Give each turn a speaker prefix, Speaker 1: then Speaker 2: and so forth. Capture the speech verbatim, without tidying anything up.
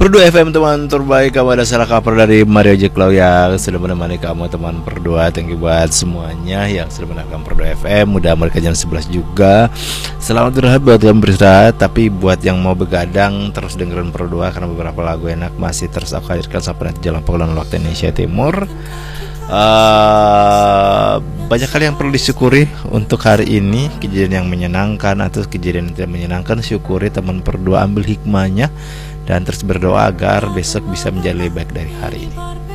Speaker 1: Perdu F M teman terbaik, kamu ada salah kabar dari Mario Jeklau yang sudah menemani kamu teman Perdua. Thank you buat semuanya yang sudah mendengarkan Perdu F M. Udah mereka jam sebelas juga. Selamat beristirahat buat yang beristirahat. Tapi buat yang mau begadang terus dengerin Perdua karena beberapa lagu enak masih terus aku hadirkan sampai nanti jalan panggilan waktu Indonesia Timur. Uh, banyak kali yang perlu disyukuri untuk hari ini, kejadian yang menyenangkan atau kejadian yang tidak menyenangkan. Syukuri teman Perdua, ambil hikmahnya dan terus berdoa agar besok bisa menjadi lebih baik dari hari ini.